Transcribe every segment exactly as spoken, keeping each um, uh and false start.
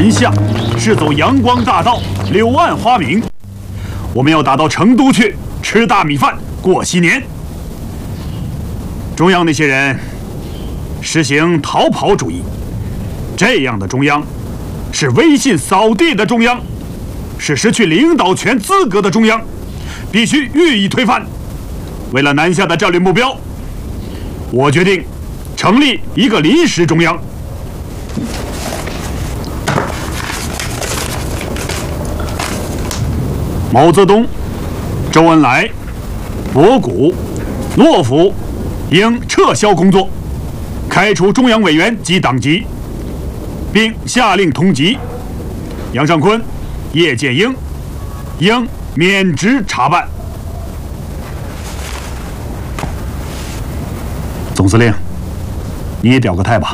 南下是走阳光大道，柳暗花明。我们要打到成都去，吃大米饭，过新年。中央那些人实行逃跑主义，这样的中央是威信扫地的中央，是失去领导权资格的中央，必须予以推翻。为了南下的战略目标，我决定成立一个临时中央。毛泽东、周恩来、博古、诺夫应撤销工作，开除中央委员及党籍，并下令通缉杨尚昆、叶剑英，应免职查办。总司令，你也表个态吧。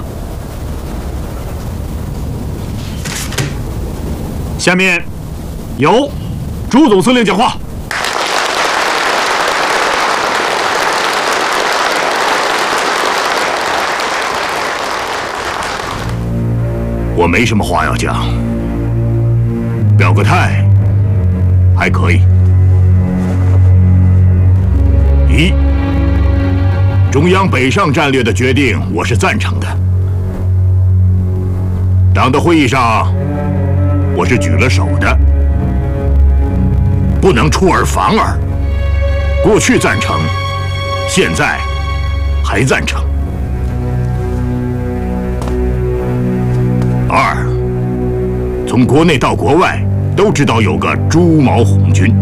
下面由朱总司令讲话。 我没什么话要讲，表个态还可以。一，中央北上战略的决定，我是赞成的。党的会议上，我是举了手的，不能出尔反尔。过去赞成，现在还赞成。二，从国内到国外都知道有个朱毛红军，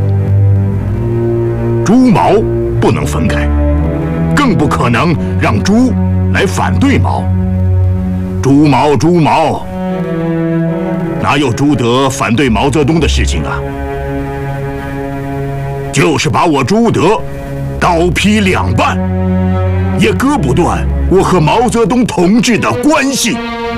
朱毛不能分开，更不可能让朱来反对毛。朱毛朱毛，哪有朱德反对毛泽东的事情啊？就是把我朱德刀劈两半，也割不断我和毛泽东同志的关系。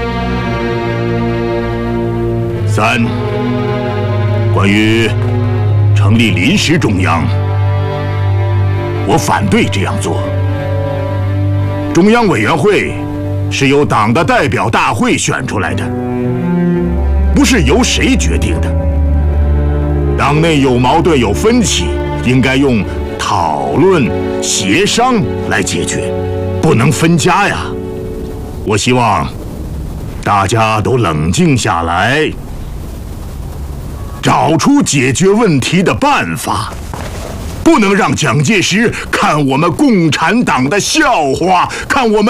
三，关于成立临时中央，我反对这样做。中央委员会是由党的代表大会选出来的，不是由谁决定的。党内有矛盾有分歧，应该用讨论协商来解决，不能分家呀。我希望大家都冷静下来，找出解决问题的办法，不能让蒋介石看我们共产党的笑话，看我们